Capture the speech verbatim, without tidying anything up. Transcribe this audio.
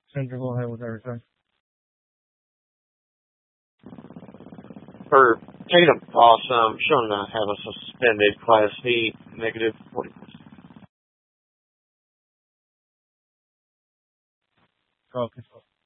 Sandra, go ahead with everything. For Tatum, awesome. Shown to have a suspended Class C, negative forty percent. Okay.